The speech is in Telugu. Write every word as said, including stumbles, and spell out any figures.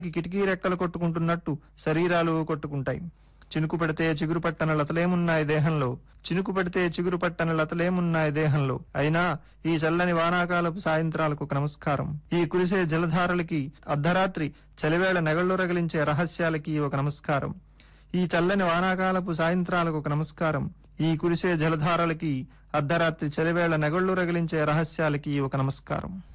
కిటికీ రెక్కలు కొట్టుకుంటున్నట్టు శరీరాలు కొట్టుకుంటాయి. చినుకు పడితే చిగురు పట్టన లతలేమున్నాయి దేహంలో, చినుకు పడితే చిగురు పట్టన లతలేమున్నాయి దేహంలో. అయినా ఈ చల్లని వానాకాలపు సాయంత్రాలకు ఒక నమస్కారం. ఈ కురిసే జలధారలకి, అర్ధరాత్రి చలివేళ నెగళ్లు రగిలించే రహస్యాలకి ఒక నమస్కారం. ఈ చల్లని వానాకాలపు సాయంత్రాలకు ఒక నమస్కారం. ఈ కురిసే జలధారలకి, అర్ధరాత్రి చలివేళ నెగళ్లు రగిలించే రహస్యాలకి ఒక నమస్కారం.